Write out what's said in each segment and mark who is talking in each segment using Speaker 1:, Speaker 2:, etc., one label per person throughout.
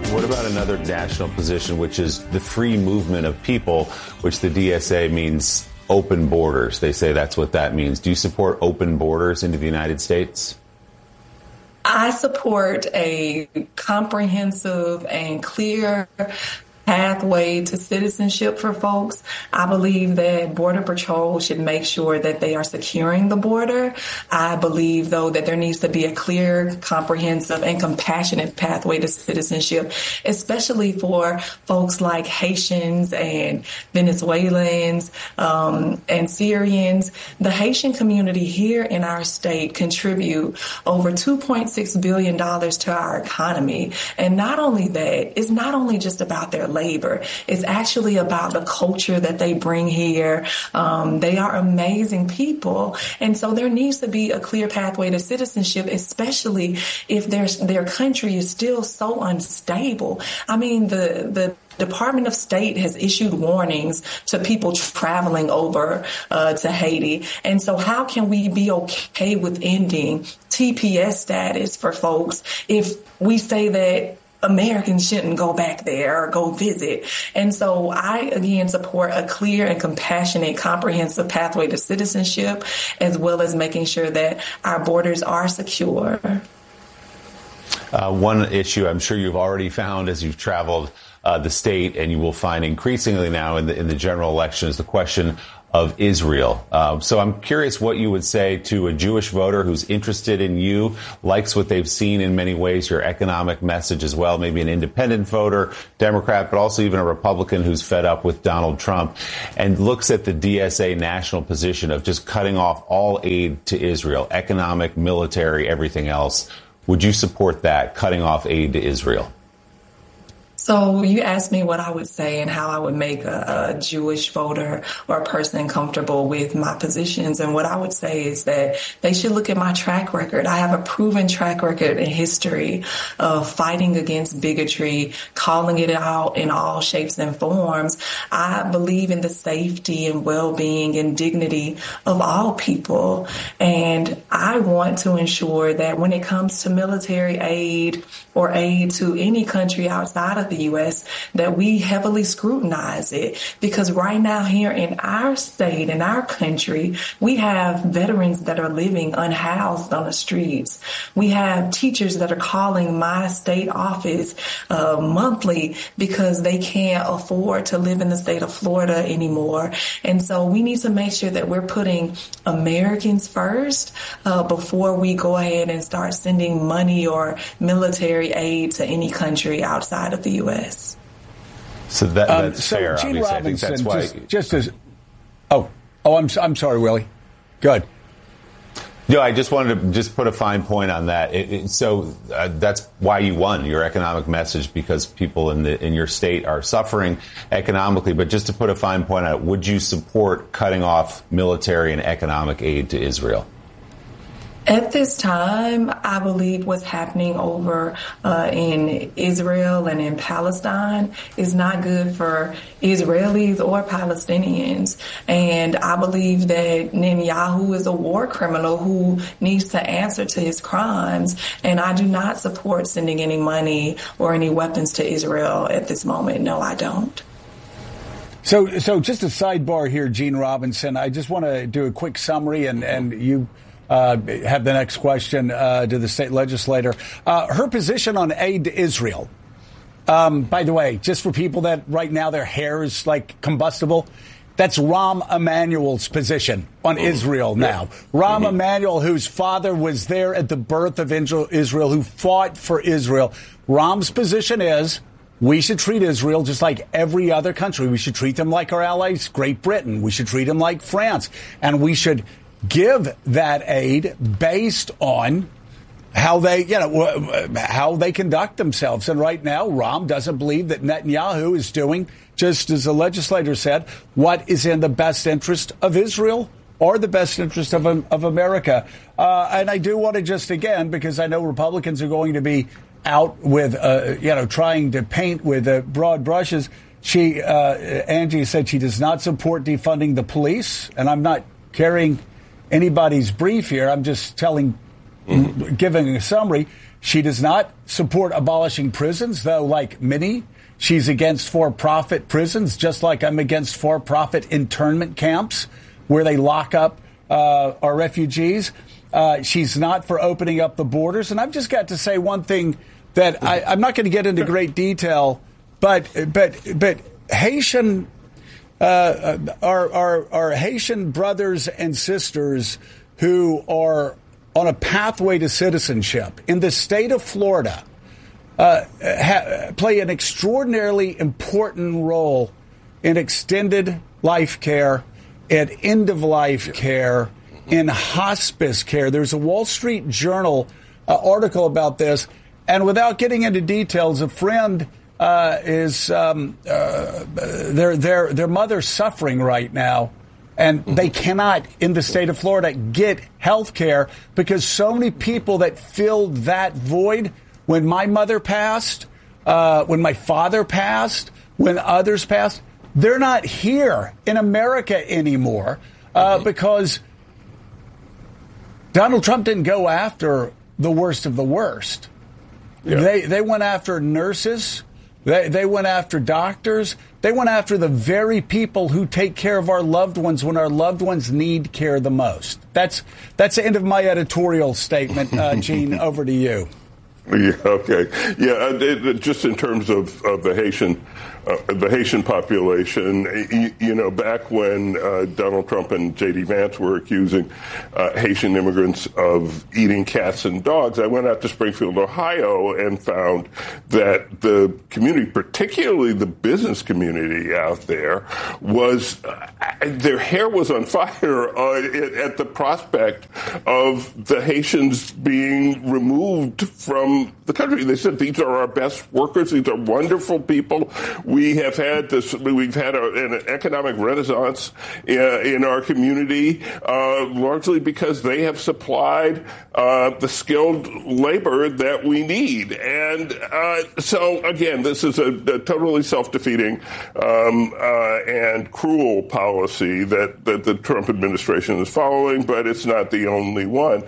Speaker 1: What about another national position, which is the free movement of people, which the DSA means open borders? They say that's what that means. Do you support open borders into the United States?
Speaker 2: I support a comprehensive and clear pathway to citizenship for folks. I believe that Border Patrol should make sure that they are securing the border. I believe, though, that there needs to be a clear, comprehensive, and compassionate pathway to citizenship, especially for folks like Haitians and Venezuelans and Syrians. The Haitian community here in our state contribute over $2.6 billion to our economy. And not only that, it's not only just about their labor. It's actually about the culture that they bring here. They are amazing people. And so there needs to be a clear pathway to citizenship, especially if their country is still so unstable. I mean, the Department of State has issued warnings to people traveling over to Haiti. And so how can we be okay with ending TPS status for folks if we say that Americans shouldn't go back there or go visit? And so I, again, support a clear and compassionate, comprehensive pathway to citizenship, as well as making sure that our borders are secure.
Speaker 1: One issue I'm sure you've already found as you've traveled the state, and you will find increasingly now in the general election, is the question of Israel. So I'm curious what you would say to a Jewish voter who's interested in you, likes what they've seen in many ways, your economic message as well, maybe an independent voter, Democrat, but also even a Republican who's fed up with Donald Trump, and looks at the DSA national position of just cutting off all aid to Israel, economic, military, everything else. Would you support that, cutting off aid to Israel?
Speaker 2: So you asked me what I would say and how I would make a Jewish voter or a person comfortable with my positions. And what I would say is that they should look at my track record. I have a proven track record in history of fighting against bigotry, calling it out in all shapes and forms. I believe in the safety and well-being and dignity of all people. And I want to ensure that when it comes to military aid or aid to any country outside of the U.S., that we heavily scrutinize it. Because right now here in our state, in our country, we have veterans that are living unhoused on the streets. We have teachers that are calling my state office monthly because they can't afford to live in the state of Florida anymore. And so we need to make sure that we're putting Americans first before we go ahead and start sending money or military aid to any country outside of the U.S.
Speaker 1: So that's fair.
Speaker 3: Gene
Speaker 1: obviously.
Speaker 3: Robinson,
Speaker 1: I think that's why.
Speaker 3: just as I'm sorry, Willie. Good.
Speaker 1: No, I just wanted to just put a fine point on that. So that's why you won your economic message, because people in your state are suffering economically. But just to put a fine point on it, would you support cutting off military and economic aid to Israel?
Speaker 2: At this time, I believe what's happening over in Israel and in Palestine is not good for Israelis or Palestinians. And I believe that Netanyahu is a war criminal who needs to answer to his crimes. And I do not support sending any money or any weapons to Israel at this moment. No, I don't.
Speaker 3: So just a sidebar here, Gene Robinson. I just want to do a quick summary, and you have the next question to the state legislator. Her position on aid to Israel. By the way, just for people that right now their hair is like combustible, that's Rahm Emanuel's position on Israel now. Rahm Emanuel, whose father was there at the birth of Israel, who fought for Israel. Rahm's position is we should treat Israel just like every other country. We should treat them like our allies, Great Britain. We should treat them like France. And we should give that aid based on how they, how they conduct themselves. And right now, Rahm doesn't believe that Netanyahu is doing, just as the legislator said, what is in the best interest of Israel or the best interest of America. And I do want to just, again, because I know Republicans are going to be out with, trying to paint with broad brushes. Angie said she does not support defunding the police. And I'm not carrying anybody's brief here. I'm just giving a summary. She does not support abolishing prisons, though, like many, she's against for-profit prisons, just like I'm against for-profit internment camps where they lock up our refugees. She's not for opening up the borders. And I've just got to say one thing that I'm not going to get into great detail, but Haitian our Haitian brothers and sisters who are on a pathway to citizenship in the state of Florida play an extraordinarily important role in extended life care, at end-of-life care, in hospice care. There's a Wall Street Journal article about this, and without getting into details, a friend is their mother's suffering right now, and they cannot, in the state of Florida, get health care because so many people that filled that void when my mother passed, when my father passed, when others passed, they're not here in America anymore because Donald Trump didn't go after the worst of the worst. Yeah. They went after nurses. They went after doctors. They went after the very people who take care of our loved ones when our loved ones need care the most. That's the end of my editorial statement. Gene, over to you.
Speaker 4: Yeah. Okay. Yeah. Just in terms of the Haitian population, back when Donald Trump and J.D. Vance were accusing Haitian immigrants of eating cats and dogs, I went out to Springfield, Ohio, and found that the community, particularly the business community out there, was their hair was on fire at the prospect of the Haitians being removed from the country. They said, these are our best workers. These are wonderful people. We've had an economic renaissance in our community, largely because they have supplied the skilled labor that we need. And so, again, this is a totally self-defeating and cruel policy that the Trump administration is following, but it's not the only one.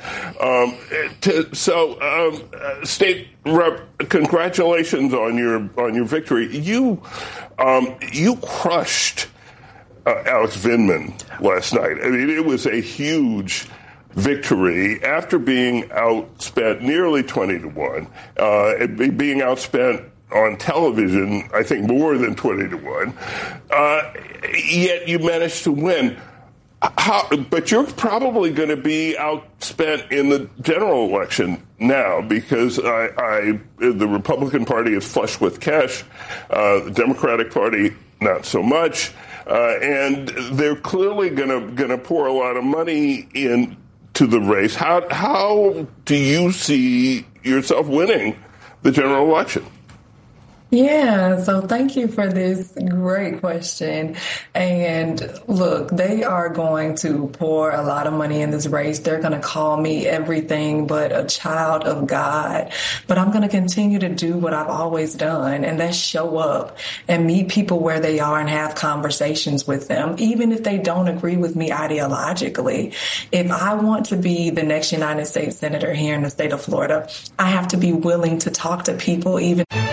Speaker 4: State Rep, congratulations on your victory. You crushed Alex Vindman last night. I mean, it was a huge victory after being outspent nearly 20-1, being outspent on television, I think more than 20-1. Yet you managed to win. But you're probably going to be outspent in the general election now because the Republican Party is flush with cash, the Democratic Party not so much, and they're clearly going to pour a lot of money into the race. How do you see yourself winning the general election?
Speaker 2: Yeah, so thank you for this great question. And look, they are going to pour a lot of money in this race. They're going to call me everything but a child of God. But I'm going to continue to do what I've always done, and that's show up and meet people where they are and have conversations with them, even if they don't agree with me ideologically. If I want to be the next United States Senator here in the state of Florida, I have to be willing to talk to people even